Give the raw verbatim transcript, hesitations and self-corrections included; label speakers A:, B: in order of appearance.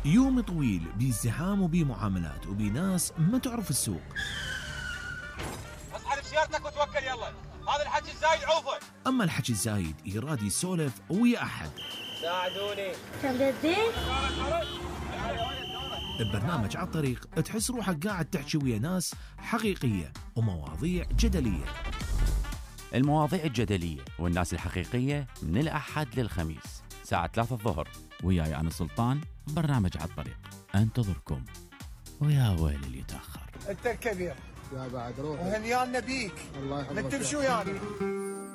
A: يوم طويل بازدحام وبمعاملات وبناس ما تعرف السوق.
B: اصحى بسيارتك وتوكل يلا، هذا الحكي الزايد عوفه.
A: اما الحكي الزايد يراد يسولف ويا احد.
B: ساعدوني.
C: تمدين؟
A: ببرنامج على الطريق تحس روحك قاعد تحكي ويا ناس حقيقية ومواضيع جدلية.
D: المواضيع الجدلية والناس الحقيقية من الأحد للخميس ساعة ثلاثة الظهر، وياي أنا سلطان. برنامج على الطريق انتظركم، ويا ويل اللي يتأخر.
E: انت الكبير
F: يا بعد روح
E: وهنيانا بيك.
F: الله يحفظك.
E: نكتب شو يعني؟